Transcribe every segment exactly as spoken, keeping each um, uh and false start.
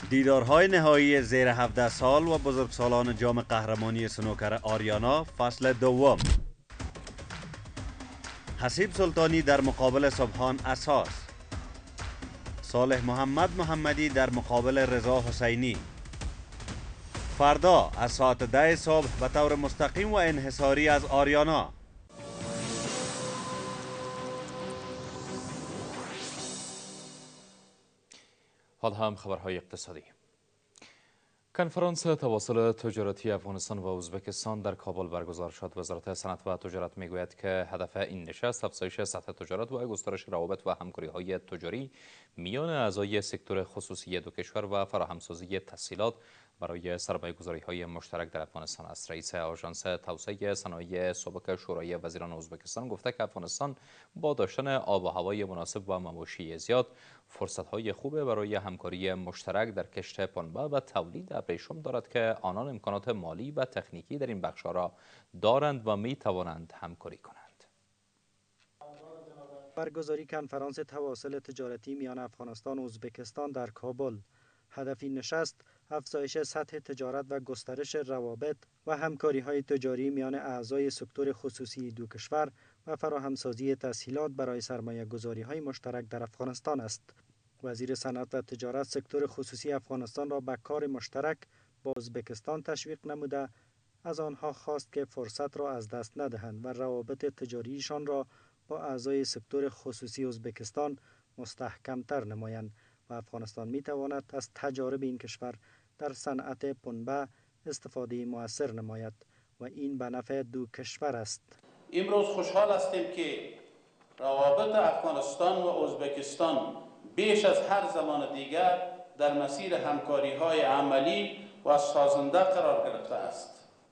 دیدارهای نهایی زیر هفده سال و بزرگسالان جام قهرمانی سنوکر آریانا فصل دوم. حسیب سلطانی در مقابل سبحان اساس، صالح محمد محمدی در مقابل رضا حسینی. فردا از ساعت ده صبح به طور مستقیم و انحصاری از آریانا. حال هم خبرهای اقتصادی. کنفرانس تواصل تجارتی افغانستان و ازبکستان در کابل برگزار شد. وزارت صنعت و تجارت میگوید که هدف این نشست افزایش سطح تجارت و گسترش روابط و همکاری‌های تجاری میان اعضای سکتور خصوصی دو کشور و فراهمسازی تسهیلات برای سرمایه‌گذاری‌های مشترک در افغانستان است. رئیس آژانس توسعه صنایع سابق شورای وزیران ازبکستان گفته که افغانستان با داشتن آب و هوای مناسب و مواشی زیاد فرصت‌های خوب برای همکاری مشترک در کشت پنبه و تولید ابریشم دارد که آنان امکانات مالی و تکنیکی در این بخش‌ها را دارند و می‌توانند همکاری کنند. برگزاری کنفرانس تواصل تجارتی میان افغانستان و ازبکستان در کابل. هدف این نشست افزایش سطح تجارت و گسترش روابط و همکاری‌های تجاری میان اعضای سکتور خصوصی دو کشور و فراهمسازی تسهیلات برای سرمایه‌گذاری‌های مشترک در افغانستان است. وزیر صنعت و تجارت سکتور خصوصی افغانستان را به کار مشترک با ازبکستان تشویق نموده از آنها خواست که فرصت را از دست ندهند و روابط تجاریشان را با اعضای سکتور خصوصی ازبکستان مستحکم‌تر نمایند و افغانستان می‌تواند از تجارب این کشور در صنعت پنبه استفاده مؤثر نماید و این به نفع دو کشور است. امروز خوشحال هستیم که روابط افغانستان و ازبکستان بیش از هر زمان دیگر در مسیر همکاری‌های عملی و سازنده قرار گرفته است.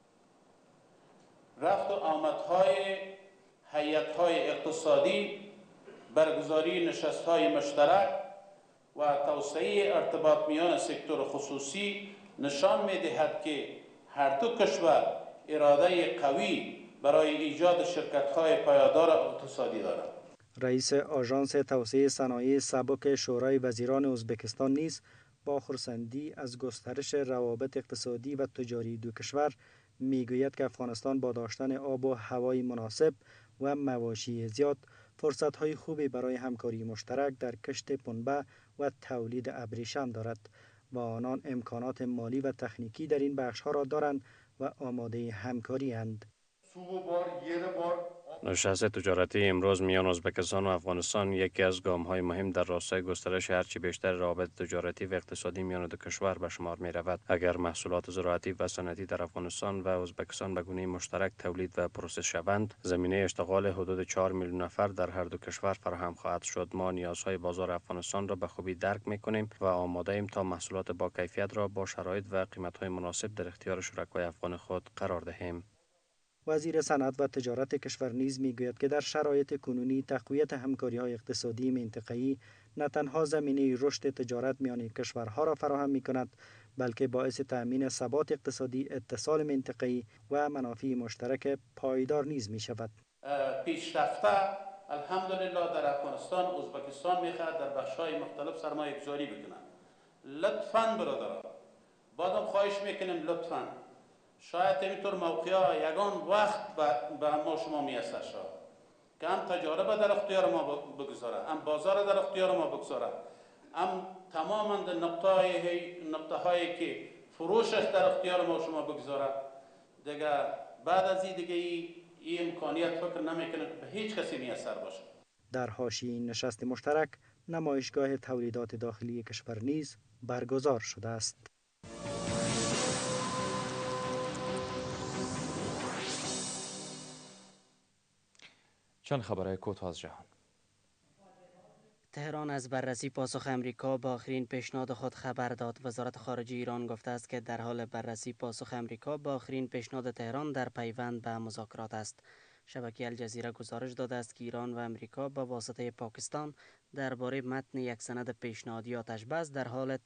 رفت و آمدهای هیئت‌های اقتصادی، برگزاری نشست‌های مشترک و توسعه ارتباط میان سکتور خصوصی نشان می‌دهد که هر دو کشور اراده قوی برای ایجاد شرکت‌های پایدار اقتصادی دارند. رئیس آژانس توسعه صنایع سابق شورای وزیران ازبکستان نیز با خرسندی از گسترش روابط اقتصادی و تجاری دو کشور میگوید که افغانستان با داشتن آب و هوای مناسب و مواشی زیاد فرصت‌های خوبی برای همکاری مشترک در کشت پنبه و تولید ابریشم دارد و آنان امکانات مالی و تکنیکی در این بخش‌ها را دارند و آماده همکاری اند. نشست تجارتی امروز میان ازبکستان و افغانستان یکی از گام‌های مهم در راستای گسترش هرچی بیشتر روابط تجارتی و اقتصادی میان دو کشور به شمار می‌رود. اگر محصولات زراعتی و صنعتی در افغانستان و ازبکستان به گونه مشترک تولید و پروسس شوند، زمینه اشتغال حدود چهار میلیون نفر در هر دو کشور فراهم خواهد شد. ما نیازهای بازار افغانستان را به خوبی درک می‌کنیم و آماده ایم تا محصولات با کیفیت را با شرایط و قیمت‌های مناسب در اختیار شرکای افغان خود قرار دهیم. وزیر صنعت و تجارت کشور نیز میگوید که در شرایط کنونی تقویت همکاری‌های اقتصادی منطقه‌ای نه تنها زمینه رشد تجارت میان کشورها را فراهم می‌کند، بلکه باعث تأمین ثبات اقتصادی، اتصال منطقه‌ای و منافع مشترک پایدار نیز می‌شود. پیشرفته الحمدلله در افغانستان، ازبکستان می‌خواهد در بخش‌های مختلف سرمایه‌گذاری بکنند. لطفاً برادران، بازم خواهش می‌کنیم لطفاً شاید اینطور موقعا یگان وقت به ما شما میسر شد که هم تجارب در اختیار ما بگذاره، هم بازار در اختیار ما بگذاره، هم تماما نقطه نقطه هایی که فروشش در اختیار ما شما بگذاره. دیگه بعد از این دیگه این امکانیت فکر نمیکنه که به هیچ کسی میسر باشه. در حاشیه این نشست مشترک نمایشگاه تولیدات داخلی کشور نیز برگزار شده است. چند خبر کوتاه از جهان. تهران از بررسی پاسخ امریکا با آخرین پیشنهاد خود خبر داد. وزارت خارجه ایران گفته است که در حال بررسی پاسخ امریکا با آخرین پیشنهاد تهران در پیوند به مذاکرات است. شبکه الجزیره گزارش داده است که ایران و امریکا با واسطه پاکستان درباره متن یک سند پیشنهادی آتش‌بس در حال